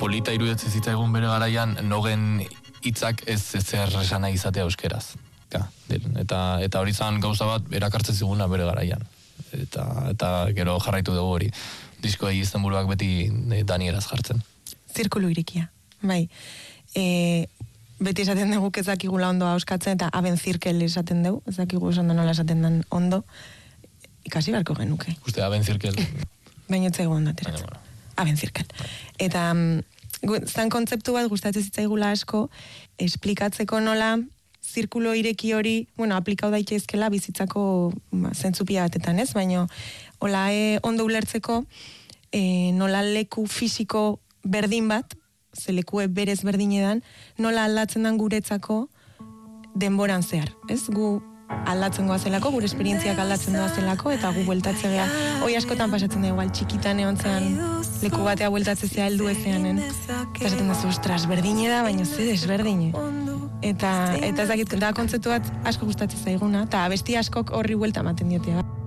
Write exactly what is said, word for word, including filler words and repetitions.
polita iruditzen zitzaigun bere garaian, nogen hitzak ez zer esan nahi izatea euskeraz. Ka, eta, eta hori zan gauza bat erakartzen ziguna bere garaian. Eta, eta gero jarraitu dugu hori. Diskoei Istanbulak beti danieraz jartzen. Zirkulu irikia, bai. E, beti esaten dugu ezakigula ondo hauskatzen, eta aben zirkel esaten dugu, ezakigu esan da nola esaten den ondo, ikasi beharko genuke. Uste, aben zirkel. Baina etzaigu ondo ateratzen. Bueno. Aben zirkel. Eta zan kontzeptu bat gustatzen zitzaigula asko, esplikatzeko nola, zirkulo ireki hori, bueno, aplikau daitezkela bizitzako ba, zentzupia batetan, ez? Baina, hola, e, ondo ulertzeko, e, nola leku fisiko berdin bat, ze lekue berez berdinedan, nola aldatzen den guretzako denboran zehar, ez? Gu aldatzen goazelako, gure esperientziak aldatzen doazelako, eta gu bueltatze geha, hoi askotan pasatzen da igual, txikitan egon zean, leku batea bueltatze zea heldu ezeanen, eta esaten da, ostras, berdine da, baina ze desberdine. Eta, eta ez dakit, da kontzeptu bat asko gustatzen zaiguna, eta abesti askok horri buelta ematen diote.